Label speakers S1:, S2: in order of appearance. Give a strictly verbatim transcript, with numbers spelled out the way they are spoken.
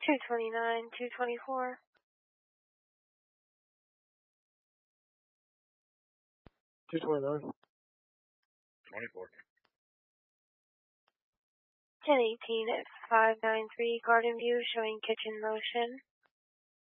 S1: two twenty-nine, two twenty-four.
S2: two twenty-nine.
S3: twenty-four.
S1: ten eighteen at five nine three Garden View showing kitchen motion.